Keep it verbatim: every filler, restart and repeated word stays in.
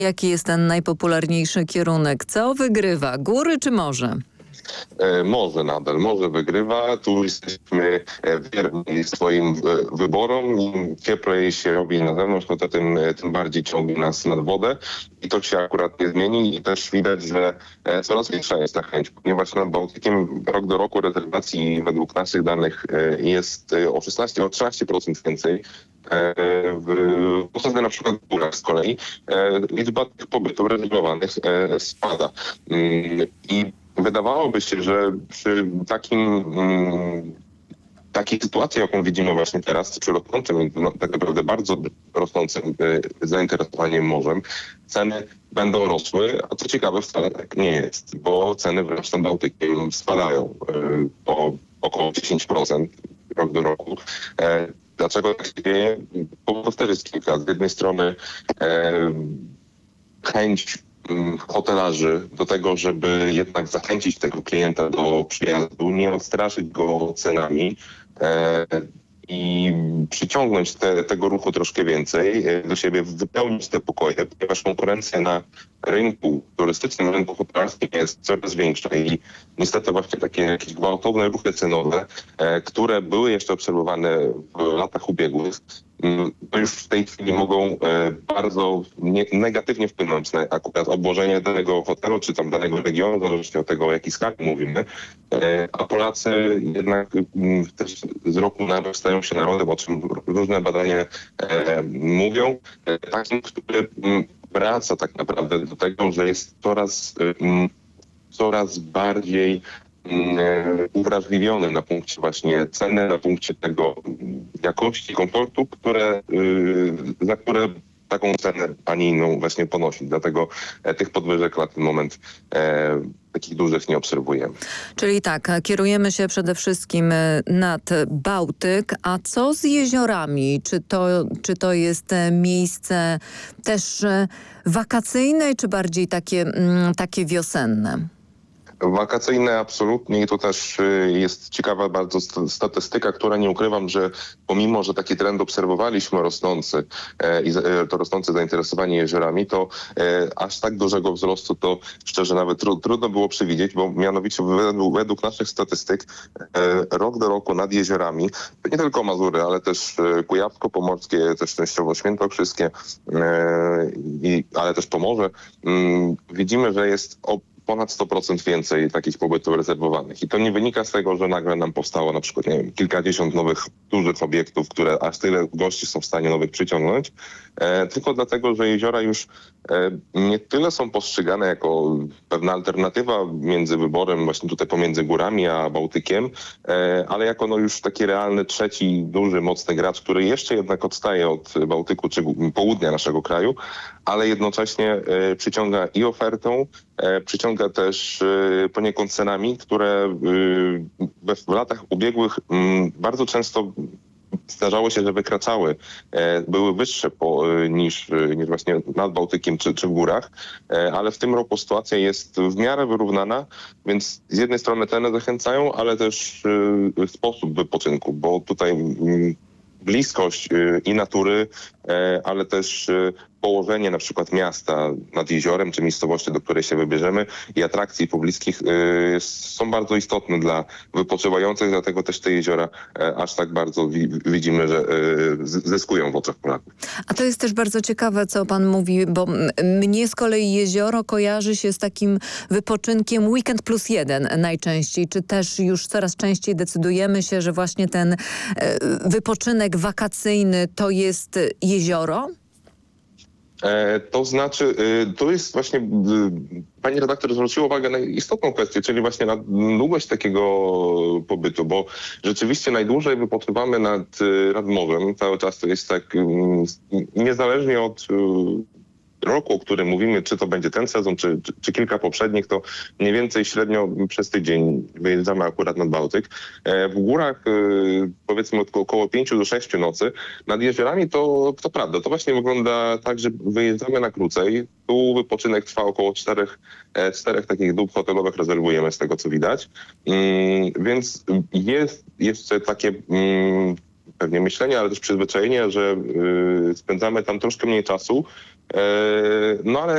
Jaki jest ten najpopularniejszy kierunek? Co wygrywa? Góry czy morze? Morze nadal, morze wygrywa. Tu jesteśmy wierni swoim wyborom. Im cieplej się robi na zewnątrz, to tym, tym bardziej ciągnie nas nad wodę. I to się akurat nie zmieni. I też widać, że coraz większa jest ta chęć, ponieważ nad Bałtykiem rok do roku rezerwacji według naszych danych jest o szesnaście, o trzynaście procent więcej. W Polsce na przykład w górach z kolei liczba tych pobytów rezerwowanych spada. I wydawałoby się, że przy takim, mm, takiej sytuacji, jaką widzimy właśnie teraz, przy rosnącym, no, tak naprawdę bardzo rosnącym y, zainteresowaniem morzem, ceny będą rosły, a co ciekawe wcale tak nie jest, bo ceny wręcz nad Bałtykiem spadają y, o około dziesięć procent rok do roku. E, dlaczego tak się dzieje? Powodów też jest kilka. Z jednej strony e, chęć hotelarzy do tego, żeby jednak zachęcić tego klienta do przyjazdu, nie odstraszyć go cenami e, i przyciągnąć te, tego ruchu troszkę więcej do siebie, wypełnić te pokoje, ponieważ konkurencja na rynku turystycznym, rynku hotelarskim jest coraz większa i niestety właśnie takie jakieś gwałtowne ruchy cenowe, e, które były jeszcze obserwowane w latach ubiegłych, to już w tej chwili mogą e, bardzo nie, negatywnie wpłynąć na akurat obłożenie danego hotelu, czy tam danego regionu, zależnie od tego, o jakiej skali mówimy. E, a Polacy jednak m, też z roku na rok stają się narodem, o czym różne badania e, mówią, e, takim, który m, wraca tak naprawdę do tego, że jest coraz, m, coraz bardziej uwrażliwiony na punkcie właśnie ceny, na punkcie tego jakości, komfortu, które, za które taką cenę, a nie inną właśnie ponosi. Dlatego tych podwyżek na ten moment e, takich dużych nie obserwujemy. Czyli tak, kierujemy się przede wszystkim nad Bałtyk, a co z jeziorami? Czy to, czy to jest miejsce też wakacyjne, czy bardziej takie, takie wiosenne? Wakacyjne absolutnie i to też jest ciekawa bardzo statystyka, która nie ukrywam, że pomimo, że taki trend obserwowaliśmy rosnący i to rosnące zainteresowanie jeziorami, to aż tak dużego wzrostu to szczerze nawet trudno było przewidzieć, bo mianowicie według, według naszych statystyk rok do roku nad jeziorami, nie tylko Mazury, ale też Kujawsko-Pomorskie, też częściowo Świętokrzyskie, ale też Pomorze, widzimy, że jest o ponad sto procent więcej takich pobytów rezerwowanych. I to nie wynika z tego, że nagle nam powstało na przykład, nie wiem, kilkadziesiąt nowych dużych obiektów, które aż tyle gości są w stanie nowych przyciągnąć, e, tylko dlatego, że jeziora już e, nie tyle są postrzegane jako pewna alternatywa między wyborem właśnie tutaj pomiędzy górami a Bałtykiem, e, ale jako no już taki realny trzeci duży, mocny gracz, który jeszcze jednak odstaje od Bałtyku czy południa naszego kraju, ale jednocześnie e, przyciąga i ofertą, e, przyciąga też e, poniekąd cenami, które e, we, w latach ubiegłych m, bardzo często zdarzało się, że wykraczały, e, były wyższe po, e, niż, e, niż właśnie nad Bałtykiem czy, czy w górach, e, ale w tym roku sytuacja jest w miarę wyrównana, więc z jednej strony ceny zachęcają, ale też e, sposób wypoczynku, bo tutaj m, bliskość e, i natury, e, ale też e, położenie na przykład miasta nad jeziorem, czy miejscowości, do której się wybierzemy i atrakcji pobliskich y, są bardzo istotne dla wypoczywających, dlatego też te jeziora y, aż tak bardzo wi widzimy, że y, zyskują w oczach Polaków. A to jest też bardzo ciekawe, co pan mówi, bo mnie z kolei jezioro kojarzy się z takim wypoczynkiem weekend plus jeden najczęściej. Czy też już coraz częściej decydujemy się, że właśnie ten y, wypoczynek wakacyjny to jest jezioro? E, to znaczy, y, to jest właśnie, y, pani redaktor zwróciła uwagę na istotną kwestię, czyli właśnie na długość takiego pobytu, bo rzeczywiście najdłużej wypoczywamy nad, y, nad morzem. Cały czas to jest tak, y, niezależnie od y, roku, o którym mówimy, czy to będzie ten sezon, czy, czy, czy kilka poprzednich, to mniej więcej średnio przez tydzień wyjeżdżamy akurat nad Bałtyk. E, w górach e, powiedzmy od około pięciu do sześciu nocy. Nad jeziorami to, to prawda, to właśnie wygląda tak, że wyjeżdżamy na krócej. Tu wypoczynek trwa około czterech, e, czterech takich dób hotelowych rezerwujemy z tego, co widać. Mm, więc jest jeszcze takie mm, pewnie myślenie, ale też przyzwyczajenie, że y, spędzamy tam troszkę mniej czasu. No ale